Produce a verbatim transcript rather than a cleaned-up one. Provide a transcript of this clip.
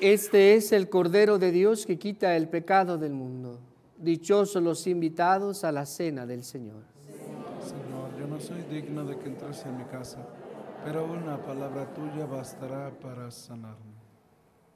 Este es el Cordero de Dios que quita el pecado del mundo. Dichosos los invitados a la cena del Señor. Señor, yo no soy digno de que entres en mi casa, pero una palabra tuya bastará para sanarme.